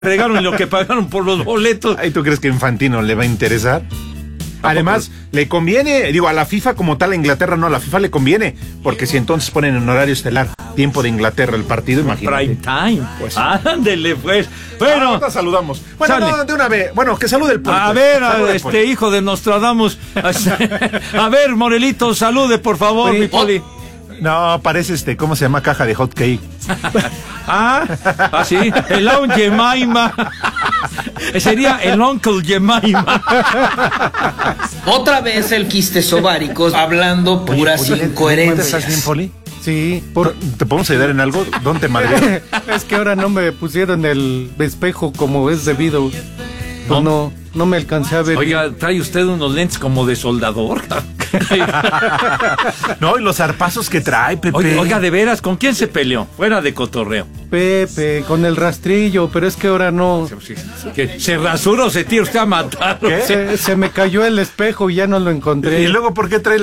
fregaron lo que pagaron por los boletos. ¿Y tú crees que Infantino le va a interesar? Además, le conviene, digo, a la FIFA como tal, a Inglaterra no, a la FIFA le conviene, porque si entonces ponen en horario estelar, tiempo de Inglaterra el partido, imagínate. Prime time. Pues. Ándele, pues. Bueno. Ahorita saludamos. Bueno, no, de una vez. Bueno, que salude el público. A ver, hijo de Nostradamus. A ver, Morelito, salude, por favor, mi Poli. No, parece ¿cómo se llama? Caja de hot cake. Sí, el Aunt Jemima. Sería el Uncle Jemima. Otra vez el quistes ováricos hablando puras incoherencias. ¿Estás bien, Poli? Sí. ¿Te podemos ayudar en algo? ¿Dónde te madre? Es que ahora no me pusieron el espejo como es debido. Pues no me alcancé a ver. Oiga, trae usted unos lentes como de soldador. No, y los zarpazos que trae, Pepe. Oiga, de veras, ¿con quién se peleó? Fuera de cotorreo. Pepe, con el rastrillo, pero es que ahora no. ¿Que se rasura o se tira usted a matar? Se me cayó el espejo y ya no lo encontré. ¿Y luego por qué trae